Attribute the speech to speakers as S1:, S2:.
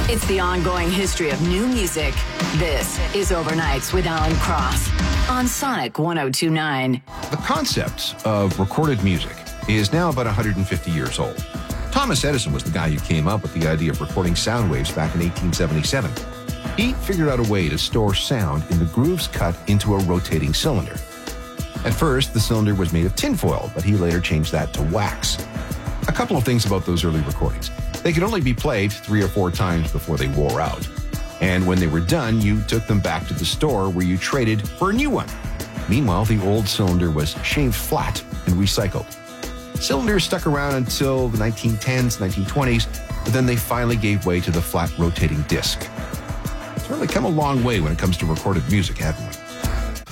S1: It's the ongoing history of new music. This is Overnights with Alan Cross on Sonic 102.9.
S2: The concept of recorded music is now about 150 years old. Thomas Edison was the guy who came up with the idea of recording sound waves back in 1877. He figured out a way to store sound in the grooves cut into a rotating cylinder. At first, the cylinder was made of tinfoil, but he later changed that to wax. A couple of things about those early recordings. They could only be played 3 or 4 times before they wore out. And when they were done, you took them back to the store where you traded for a new one. Meanwhile, the old cylinder was shaved flat and recycled. Cylinders stuck around until the 1910s, 1920s, but then they finally gave way to the flat rotating disc. It's really come a long way when it comes to recorded music, haven't we?